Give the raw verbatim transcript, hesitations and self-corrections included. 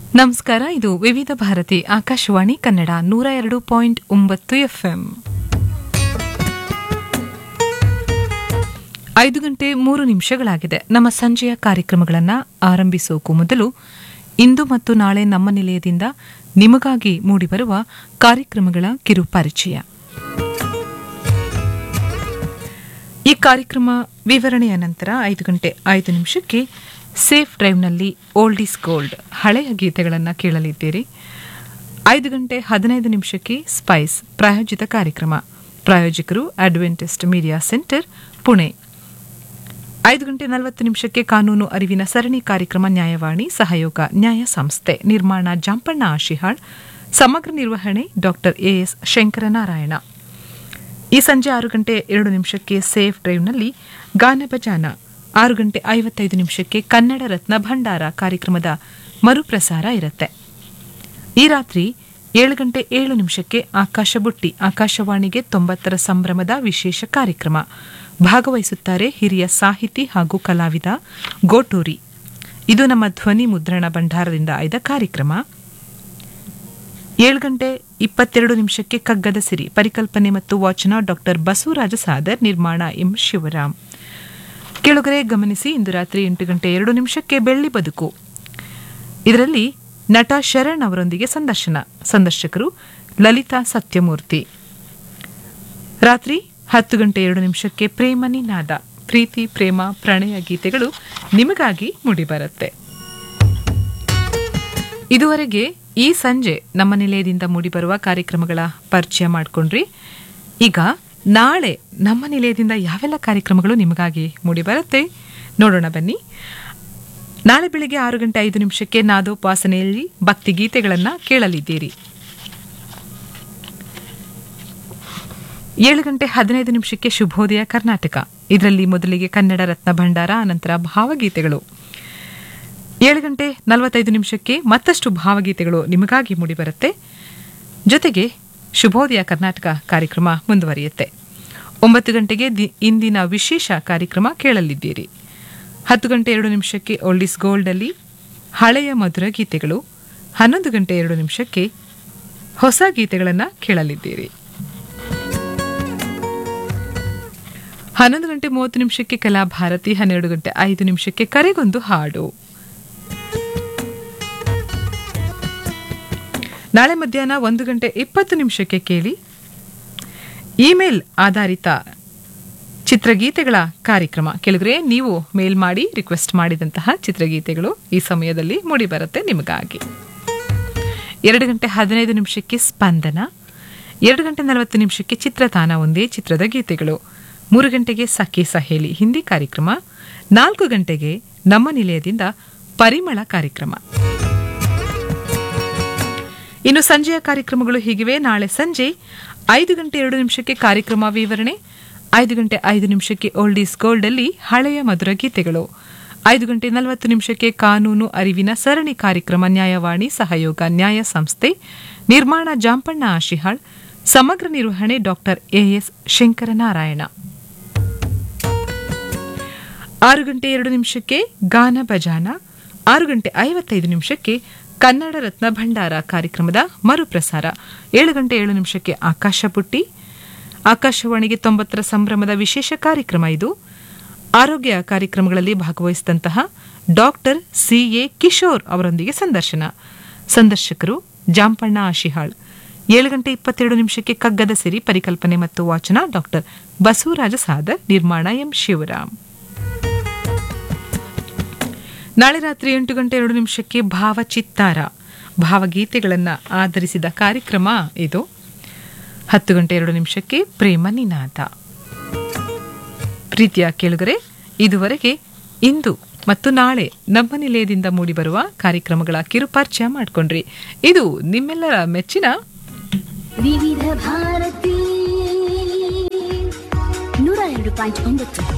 ನಮಸ್ಕಾರ, ಇದು ವಿವಿಧ ಭಾರತಿ ಆಕಾಶವಾಣಿ ಕನ್ನಡ ನೂರ ಎರಡು ಪಾಯಿಂಟ್ ಒಂಬತ್ತು ಎಫ್ಎಂ. ಐದು ಗಂಟೆ ಮೂರು ನಿಮಿಷಗಳಾಗಿದೆ. ನಮ್ಮ ಸಂಜೆಯ ಕಾರ್ಯಕ್ರಮಗಳನ್ನು ಆರಂಭಿಸೋಕು ಮೊದಲು ಇಂದು ಮತ್ತು ನಾಳೆ ನಮ್ಮ ನಿಲಯದಿಂದ ನಿಮಗಾಗಿ ಮೂಡಿಬರುವ ಕಾರ್ಯಕ್ರಮಗಳ ಕಿರು ಪರಿಚಯ. ಈ ಕಾರ್ಯಕ್ರಮ ವಿವರಣೆಯ ನಂತರ ಐದು ಗಂಟೆ ಐದು ನಿಮಿಷಕ್ಕೆ ಸೇಫ್ ಡ್ರೈವ್ನಲ್ಲಿ ಓಲ್ಡ್ ಈಸ್ ಗೋಲ್ಡ್ ಹಳೆಯ ಗೀತೆಗಳನ್ನು ಕೇಳಲಿದ್ದೀರಿ. ಐದು ಗಂಟೆ ಹದಿನೈದು ನಿಮಿಷಕ್ಕೆ ಸ್ಪೈಸ್ ಪ್ರಾಯೋಜಿತ ಕಾರ್ಯಕ್ರಮ. ಪ್ರಾಯೋಜಕರು ಅಡ್ವೆಂಟಿಸ್ಟ್ ಮೀಡಿಯಾ ಸೆಂಟರ್, ಪುಣೆ. ಐದು ಗಂಟೆ ನಲವತ್ತು ನಿಮಿಷಕ್ಕೆ ಕಾನೂನು ಅರಿವಿನ ಸರಣಿ ಕಾರ್ಯಕ್ರಮ ನ್ಯಾಯವಾಣಿ, ಸಹಯೋಗ ನ್ಯಾಯ ಸಂಸ್ಥೆ, ನಿರ್ಮಾಣ ಜಾಂಪಣ್ಣ ಆಶಿಹಾಳ್, ಸಮಗ್ರ ನಿರ್ವಹಣೆ ಡಾಕ್ಟರ್ ಎಎಸ್ ಶಂಕರನಾರಾಯಣ. ಈ ಸಂಜೆ ಆರು ಗಂಟೆ ಎರಡು ನಿಮಿಷಕ್ಕೆ ಸೇಫ್ ಡ್ರೈವ್ನಲ್ಲಿ ಗಾನ ಭಜಾನ. ಆರು ಗಂಟೆ ಐವತ್ತೈದು ನಿಮಿಷಕ್ಕೆ ಕನ್ನಡ ರತ್ನ ಭಂಡಾರ ಕಾರ್ಯಕ್ರಮದ ಮರುಪ್ರಸಾರ ಇರುತ್ತೆ. ಈ ರಾತ್ರಿ ಏಳು ಗಂಟೆ ಏಳು ನಿಮಿಷಕ್ಕೆ ಆಕಾಶ ಬುಟ್ಟಿ, ಆಕಾಶವಾಣಿಗೆ ತೊಂಬತ್ತರ ಸಂಭ್ರಮದ ವಿಶೇಷ ಕಾರ್ಯಕ್ರಮ. ಭಾಗವಹಿಸುತ್ತಾರೆ ಹಿರಿಯ ಸಾಹಿತಿ ಹಾಗೂ ಕಲಾವಿದ ಗೋಟೂರಿ. ಇದು ನಮ್ಮ ಧ್ವನಿ ಮುದ್ರಣ ಭಂಡಾರದಿಂದ ಆಯ್ದ ಕಾರ್ಯಕ್ರಮ. ಏಳು ಗಂಟೆ ಇಪ್ಪತ್ತೆರಡು ನಿಮಿಷಕ್ಕೆ ಕಗ್ಗದ ಸಿರಿ, ಪರಿಕಲ್ಪನೆ ಮತ್ತು ವಾಚನ ಡಾಕ್ಟರ್ ಬಸವರಾಜ ಸಾದರ್, ನಿರ್ಮಾಣ ಎಂ ಶಿವರಾಮ್. ಕೆಳಗರೆ ಗಮನಿಸಿ, ಇಂದು ರಾತ್ರಿ ಎಂಟು ಗಂಟೆ ಎರಡು ನಿಮಿಷಕ್ಕೆ ಬೆಳ್ಳಿ ಬದುಕು. ಇದರಲ್ಲಿ ನಟ ಶರಣ್ ಅವರೊಂದಿಗೆ ಸಂದರ್ಶನ. ಸಂದರ್ಶಕರು ಲಲಿತಾ ಸತ್ಯಮೂರ್ತಿ. ರಾತ್ರಿ ಹತ್ತು ಗಂಟೆ ಎರಡು ನಿಮಿಷಕ್ಕೆ ಪ್ರೇಮ ನಿನಾದ, ಪ್ರೀತಿ ಪ್ರೇಮ ಪ್ರಣಯ ಗೀತೆಗಳು ನಿಮಗಾಗಿ ಮೂಡಿಬರುತ್ತೆ. ಇದುವರೆಗೆ ಈ ಸಂಜೆ ನಮ್ಮ ನಿಲಯದಿಂದ ಮೂಡಿಬರುವ ಕಾರ್ಯಕ್ರಮಗಳ ಪರಿಚಯ ಮಾಡಿಕೊಂಡ್ರಿ. ಈಗ ನಾಳೆ ನಮ್ಮ ನಿಲಯದಿಂದ ಯಾವೆಲ್ಲ ಕಾರ್ಯಕ್ರಮಗಳು ನಿಮಗಾಗಿ ಮೂಡಿಬರುತ್ತೆ ನೋಡೋಣ ಬನ್ನಿ. ನಾಳೆ ಬೆಳಿಗ್ಗೆ ಆರು ಗಂಟೆ ಐದು ನಿಮಿಷಕ್ಕೆ ನಾದೋಪಾಸನೆಯಲ್ಲಿ ಭಕ್ತಿ ಗೀತೆಗಳನ್ನು ಕೇಳಲಿದ್ದೀರಿ. ಏಳು ಗಂಟೆ ಹದಿನೈದು ನಿಮಿಷಕ್ಕೆ ಶುಭೋದಯ ಕರ್ನಾಟಕ. ಇದರಲ್ಲಿ ಮೊದಲಿಗೆ ಕನ್ನಡ ರತ್ನ ಭಂಡಾರ, ಅನಂತರ ಭಾವಗೀತೆಗಳು. ಏಳು ಗಂಟೆ ನಲವತ್ತೈದು ನಿಮಿಷಕ್ಕೆ ಮತ್ತಷ್ಟು ಭಾವಗೀತೆಗಳು ನಿಮಗಾಗಿ ಮೂಡಿಬರುತ್ತೆ. ಜೊತೆಗೆ ಶುಭೋದಯ ಕರ್ನಾಟಕ ಕಾರ್ಯಕ್ರಮ ಮುಂದುವರಿಯುತ್ತೆ. ಒಂಬತ್ತು ಗಂಟೆಗೆ ಇಂದಿನ ವಿಶೇಷ ಕಾರ್ಯಕ್ರಮ ಕೇಳಲಿದ್ದೀರಿ. ಹತ್ತು ಗಂಟೆ ಎರಡು ನಿಮಿಷಕ್ಕೆ ಓಲ್ಡ್ ಈಸ್ ಗೋಲ್ಡ್ ಅಲ್ಲಿ ಹಳೆಯ ಮಧುರ ಗೀತೆಗಳು. ಹನ್ನೊಂದು ಗಂಟೆ ಎರಡು ನಿಮಿಷಕ್ಕೆ ಹೊಸ ಗೀತೆಗಳನ್ನು ಕೇಳಲಿದ್ದೀರಿ. ಹನ್ನೊಂದು ಗಂಟೆ ಮೂವತ್ತು ನಿಮಿಷಕ್ಕೆ ಕಲಾಭಾರತಿ. ಹನ್ನೆರಡು ಗಂಟೆ ಐದು ನಿಮಿಷಕ್ಕೆ ಕರೆಗೊಂದು ಹಾಡು. ನಾಳೆ ಮಧ್ಯಾಹ್ನ ಒಂದು ಗಂಟೆ ಇಪ್ಪತ್ತು ನಿಮಿಷಕ್ಕೆ ಕೇಳಿ ಇಮೇಲ್ ಆಧಾರಿತ ಚಿತ್ರಗೀತೆಗಳ ಕಾರ್ಯಕ್ರಮ. ಕೆಳಗರೆ ನೀವು ಮೇಲ್ ಮಾಡಿ ರಿಕ್ವೆಸ್ಟ್ ಮಾಡಿದಂತಹ ಚಿತ್ರಗೀತೆಗಳು ಈ ಸಮಯದಲ್ಲಿ ಮೂಡಿಬರುತ್ತೆ ನಿಮಗಾಗಿ. ಎರಡು ಗಂಟೆ ಹದಿನೈದು ನಿಮಿಷಕ್ಕೆ ಸ್ಪಂದನ. ಎರಡು ಗಂಟೆ ನಲವತ್ತು ನಿಮಿಷಕ್ಕೆ ಚಿತ್ರತಾನ, ಒಂದೇ ಚಿತ್ರದ ಗೀತೆಗಳು. ಮೂರು ಗಂಟೆಗೆ ಸಖಿ ಸಹೇಲಿ ಹಿಂದಿ ಕಾರ್ಯಕ್ರಮ. ನಾಲ್ಕು ಗಂಟೆಗೆ ನಮ್ಮ ನಿಲಯದಿಂದ ಪರಿಮಳ ಕಾರ್ಯಕ್ರಮ. ಇನ್ನು ಸಂಜೆಯ ಕಾರ್ಯಕ್ರಮಗಳು ಹೀಗಿವೆ. ನಾಳೆ ಸಂಜೆ ಐದು ಗಂಟೆ ಎರಡು ನಿಮಿಷಕ್ಕೆ ಕಾರ್ಯಕ್ರಮ ವಿವರಣೆ. ಐದು ಗಂಟೆ ಐದು ನಿಮಿಷಕ್ಕೆ ಓಲ್ಡ್ ಈಸ್ ಗೋಲ್ಡ್ ಅಲ್ಲಿ ಹಳೆಯ ಮಧುರ ಗೀತೆಗಳು. ಐದು ಗಂಟೆ ನಲವತ್ತು ನಿಮಿಷಕ್ಕೆ ಕಾನೂನು ಅರಿವಿನ ಸರಣಿ ಕಾರ್ಯಕ್ರಮ ನ್ಯಾಯವಾಣಿ, ಸಹಯೋಗ ನ್ಯಾಯ ಸಂಸ್ಥೆ, ನಿರ್ಮಾಣ ಜಾಂಪಣ್ಣ ಆಶಿಹಾಳ್, ಸಮಗ್ರ ನಿರ್ವಹಣೆ ಡಾಕ್ಟರ್ ಎಎಸ್ ಶಂಕರನಾರಾಯಣ. ಆರು ಗಂಟೆ ಎರಡು ನಿಮಿಷಕ್ಕೆ ಗಾನ ಭಜಾನ. ಆರು ಗಂಟೆ ಐವತ್ತೈದು ನಿಮಿಷಕ್ಕೆ ಕನ್ನಡ ರತ್ನ ಭಂಡಾರ ಕಾರ್ಯಕ್ರಮದ ಮರುಪ್ರಸಾರ. ಏಳು ಗಂಟೆ ಏಳು ನಿಮಿಷಕ್ಕೆ ಆಕಾಶ ಬುಟ್ಟಿ, ಆಕಾಶವಾಣಿಗೆ ತೊಂಬತ್ತರ ಸಂಭ್ರಮದ ವಿಶೇಷ ಕಾರ್ಯಕ್ರಮ. ಇದು ಆರೋಗ್ಯ ಕಾರ್ಯಕ್ರಮಗಳಲ್ಲಿ ಭಾಗವಹಿಸಿದಂತಹ ಡಾಕ್ಟರ್ ಸಿ ಎ ಕಿಶೋರ್ ಅವರೊಂದಿಗೆ ಸಂದರ್ಶನ. ಸಂದರ್ಶಕರು ಜಾಂಪಣ್ಣ ಆಶಿಹಾಳ್. ಏಳು ಗಂಟೆ ಇಪ್ಪತ್ತೆರಡು ನಿಮಿಷಕ್ಕೆ ಕಗ್ಗದ ಸಿರಿ, ಪರಿಕಲ್ಪನೆ ಮತ್ತು ವಾಚನ ಡಾಕ್ಟರ್ ಬಸವರಾಜ ಸಾದರ್, ನಿರ್ಮಾಣ ಎಂ ಶಿವರಾಮ್. ನಾಳೆ ರಾತ್ರಿ ಎಂಟು ಗಂಟೆ ಎರಡು ನಿಮಿಷಕ್ಕೆ ಭಾವಚಿತ್ತಾರ, ಭಾವಗೀತೆಗಳನ್ನು ಆಧರಿಸಿದ ಕಾರ್ಯಕ್ರಮ ಇದು. ಹತ್ತು ಗಂಟೆ ಎರಡು ನಿಮಿಷಕ್ಕೆ ಪ್ರೇಮ ನಿನಾದ. ಪ್ರೀತಿಯ ಕೇಳುಗರೆ, ಇದುವರೆಗೆ ಇಂದು ಮತ್ತು ನಾಳೆ ನಮ್ಮ ನಿಲಯದಿಂದ ಮೂಡಿಬರುವ ಕಾರ್ಯಕ್ರಮಗಳ ಕಿರುಪರಿಚಯ ಮಾಡಿಕೊಂಡ್ರಿ. ಇದು ನಿಮ್ಮೆಲ್ಲರ ಮೆಚ್ಚಿನ ವಿವಿಧ ಭಾರತಿ ನೂರ ಎರಡು ಪಾಯಿಂಟ್ ಒಂಬತ್ತು.